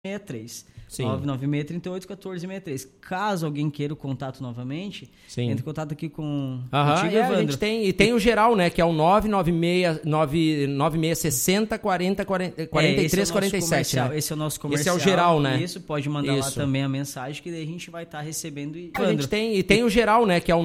63. Sim. 99638-1463. Caso alguém queira o contato novamente, entre em contato aqui com o Evandro. A gente tem o geral, né? Que é o 99660-40-43-47. Né? Esse é o nosso comercial. Esse é o geral, né? Isso, pode mandar lá também a mensagem, que daí a gente vai estar recebendo. A gente tem o geral, né? Que é o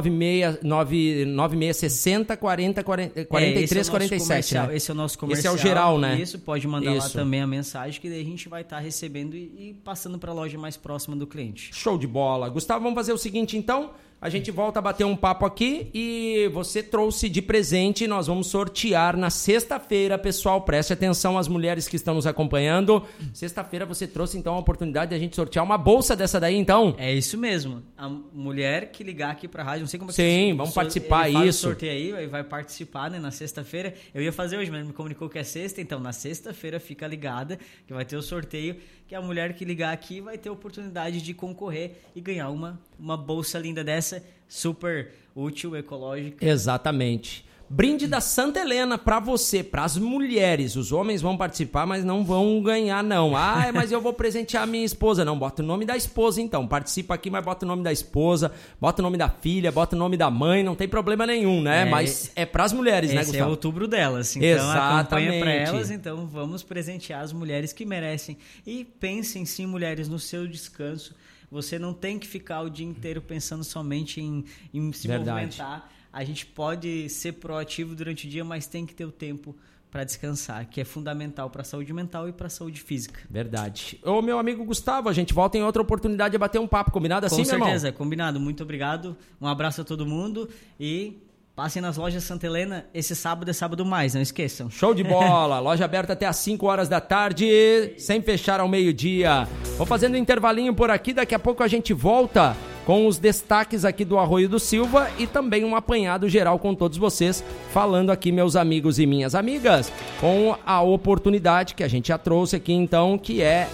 99660-40-43-47. Né? Esse é o nosso comercial. Esse é o geral, né? Isso, pode mandar lá também a mensagem, que daí a gente vai estar recebendo e passando para a loja mais próxima do cliente. Show de bola. Gustavo, vamos fazer o seguinte então, a gente volta a bater um papo aqui e você trouxe de presente, nós vamos sortear na sexta-feira, pessoal, preste atenção as mulheres que estão nos acompanhando. Sexta-feira você trouxe então a oportunidade de a gente sortear uma bolsa dessa daí então? É isso mesmo, a mulher que ligar aqui pra rádio, não sei como é que Sim, vamos participar, ele faz isso. O sorteio aí, vai participar, né, na sexta-feira. Eu ia fazer hoje, mas me comunicou que é sexta, então na sexta-feira fica ligada que vai ter o sorteio, que a mulher que ligar aqui vai ter a oportunidade de concorrer e ganhar uma bolsa linda dessa, super útil, ecológica. Exatamente. Brinde da Santa Helena pra você, pras mulheres. Os homens vão participar, mas não vão ganhar, não. Ah, mas eu vou presentear a minha esposa. Não, bota o nome da esposa, então. Participa aqui, mas bota o nome da esposa, bota o nome da filha, bota o nome da mãe, não tem problema nenhum, né? Mas é pras mulheres, né, Gustavo? Esse é outubro delas, então exatamente. A campanha é pra elas, então vamos presentear as mulheres que merecem. E pensem sim, mulheres, no seu descanso. Você não tem que ficar o dia inteiro pensando somente em se movimentar. A gente pode ser proativo durante o dia, mas tem que ter o tempo para descansar, que é fundamental para a saúde mental e para a saúde física. Verdade. Ô, meu amigo Gustavo, a gente volta em outra oportunidade a bater um papo, combinado assim, meu irmão? Com certeza, combinado. Muito obrigado. Um abraço a todo mundo e passem nas lojas Santa Helena. Esse sábado é sábado mais, não esqueçam. Show de bola. Loja aberta até às 5 horas da tarde, sem fechar ao meio-dia. Vou fazendo um intervalinho por aqui, daqui a pouco a gente volta com os destaques aqui do Arroio do Silva e também um apanhado geral com todos vocês, falando aqui, meus amigos e minhas amigas, com a oportunidade que a gente já trouxe aqui, então, que é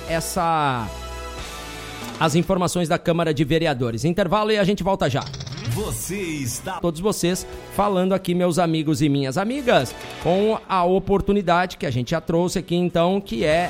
as informações da Câmara de Vereadores. Intervalo e a gente volta já. Você está... Todos vocês falando aqui, meus amigos e minhas amigas, com a oportunidade que a gente já trouxe aqui, então, que é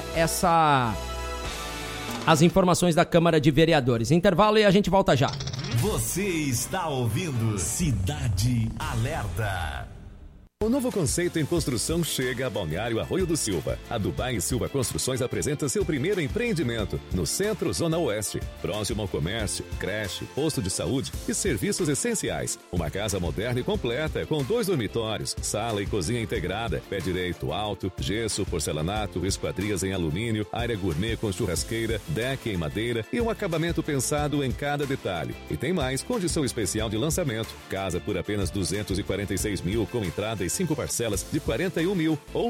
as informações da Câmara de Vereadores. Intervalo e a gente volta já. Você está ouvindo Cidade Alerta. O novo conceito em construção chega a Balneário Arroio do Silva. A Dubai Silva Construções apresenta seu primeiro empreendimento no Centro Zona Oeste, próximo ao comércio, creche, posto de saúde e serviços essenciais. Uma casa moderna e completa, com 2 dormitórios, sala e cozinha integrada, pé direito alto, gesso, porcelanato, esquadrias em alumínio, área gourmet com churrasqueira, deck em madeira e um acabamento pensado em cada detalhe. E tem mais, condição especial de lançamento. Casa por apenas 246 mil com entrada e 5 parcelas de 41 mil ou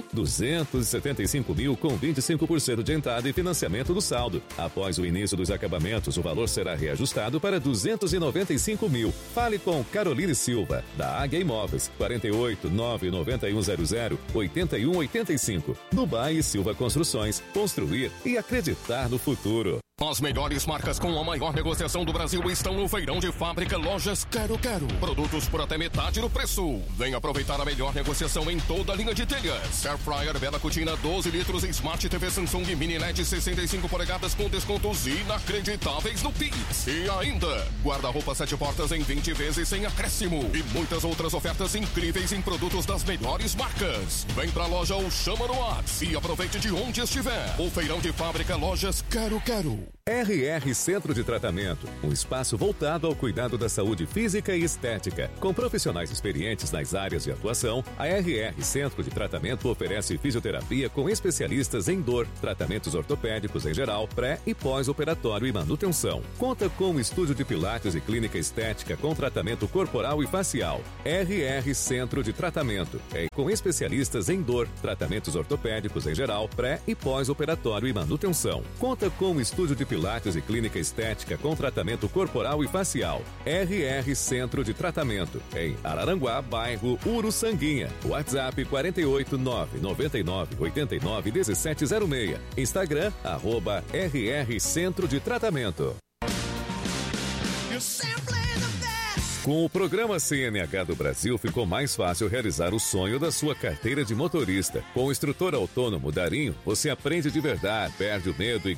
275 mil com 25% de entrada e financiamento do saldo. Após o início dos acabamentos, o valor será reajustado para 295 mil. Fale com Caroline Silva, da Águia Imóveis, 48 99100 8185. Dubai Silva Construções, construir e acreditar no futuro. As melhores marcas com a maior negociação do Brasil estão no Feirão de Fábrica Lojas Quero Quero. Produtos por até metade do preço. Venha aproveitar a melhor negociação em toda a linha de telhas. Air Fryer Bela Cutina 12 litros e Smart TV Samsung Mini LED 65 polegadas com descontos inacreditáveis no Pix. E ainda, guarda-roupa 7 portas em 20 vezes sem acréscimo. E muitas outras ofertas incríveis em produtos das melhores marcas. Vem pra loja ou chama no WhatsApp e aproveite de onde estiver. O Feirão de Fábrica Lojas Quero Quero. RR Centro de Tratamento, um espaço voltado ao cuidado da saúde física e estética. Com profissionais experientes nas áreas de atuação, a RR Centro de Tratamento oferece fisioterapia com especialistas em dor, tratamentos ortopédicos em geral, pré e pós-operatório e manutenção. Conta com um estúdio de pilates e clínica estética com tratamento corporal e facial. RR Centro de Tratamento, com especialistas em dor, tratamentos ortopédicos em geral, pré e pós-operatório e manutenção. Conta com um estúdio de pilates e clínica estética com tratamento corporal e facial. RR Centro de Tratamento, em Araranguá, bairro Uruçanguinha. WhatsApp 48 999 89 1706. Instagram, @RR Centro de Tratamento. Com o programa CNH do Brasil, ficou mais fácil realizar o sonho da sua carteira de motorista. Com o instrutor autônomo Darinho, você aprende de verdade, perde o medo e